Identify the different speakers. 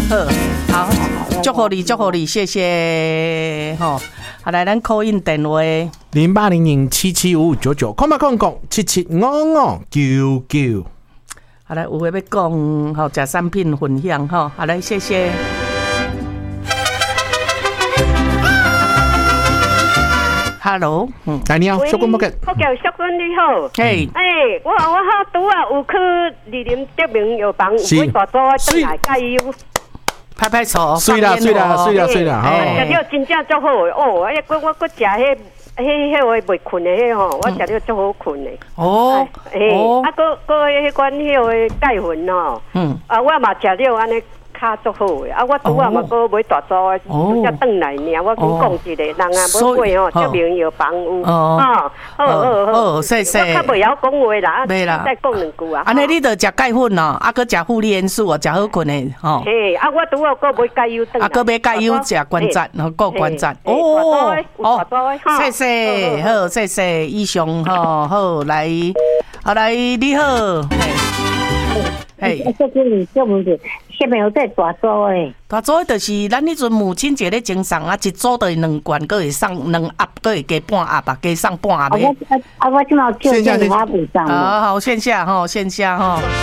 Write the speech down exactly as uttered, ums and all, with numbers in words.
Speaker 1: 好，好，祝福你，祝福你，谢谢吼。好，来，咱 call in 电话
Speaker 2: 零八零零七七五五九九，空八空空七七五五九九。
Speaker 1: 好来，有话要讲吼，食产品分享吼，好来，谢谢。Hello， 嗯，
Speaker 2: 来你好，小君不给。
Speaker 3: 好，叫小君你好。
Speaker 1: 嘿，
Speaker 3: 哎，我我好拄啊有去二林德明药房，有买大组回来加油。
Speaker 1: 拍拍手，
Speaker 2: 水啦水啦水啦水啦，
Speaker 3: 哦，食了真正足好诶哦！哎，我我我食迄迄迄个袂困诶迄吼，我食了足好困诶。
Speaker 1: 哦，
Speaker 3: 哦，啊，个个迄款迄个钙粉吼，嗯，啊，我嘛食了安尼。卡足好诶，啊！我拄啊嘛个买大组诶，只转来尔，我讲讲一个人啊，要买吼，德明药房有，哦，好好好，
Speaker 1: 谢谢。
Speaker 3: 我较袂晓讲话啦，
Speaker 1: 袂啦，
Speaker 3: 再讲两句啊。
Speaker 1: 安尼你着食钙粉哦，啊，佮食护理元素哦，食好困诶，吼。
Speaker 3: 嘿，啊，我拄啊个买钙油转来，
Speaker 1: 啊，佮买钙油食关节，吼，顾关节。
Speaker 3: 哦，哦，
Speaker 1: 谢谢，好，谢谢，以上吼，好来，好来，你好，
Speaker 4: 嘿，这个你这问题。下面有在大组诶，
Speaker 1: 大组就是咱迄阵母亲节咧赠送啊，一组就是两罐，佮会送两盒，佮会加半盒吧，加送半盒。
Speaker 4: 啊，我啊，我即马叫电话补上。
Speaker 1: 好好，线下吼，线下吼。